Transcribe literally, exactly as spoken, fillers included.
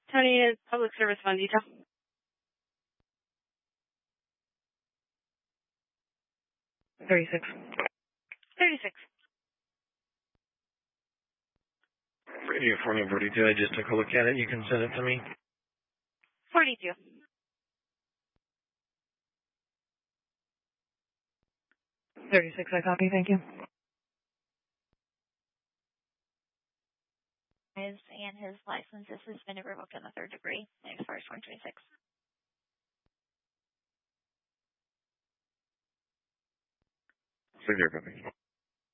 Tony is Public Service Fund detail. thirty-six. thirty-six. Radio forty forty-two, I just took a look at it. You can send it to me. forty-two. thirty-six, I copy, thank you. And his license is suspended, revoked in the third degree. It expires twenty twenty-six. Clear, copy.